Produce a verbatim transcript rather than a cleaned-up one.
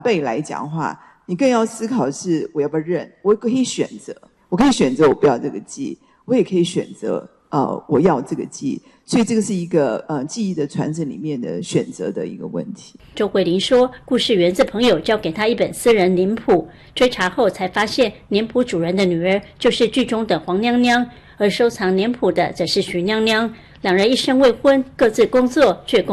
辈来讲的话，你更要思考的是我要不要认，我可以选择，我可以选择我不要这个记，我也可以选择呃我要这个记，所以这个是一个呃记忆的传承里面的选择的一个问题。 周桂林说，故事源自朋友交给他一本私人年谱，追查后才发现年谱主人的女儿就是剧中的黄娘娘，而收藏年谱的则是徐娘娘，两人一生未婚，各自工作，却共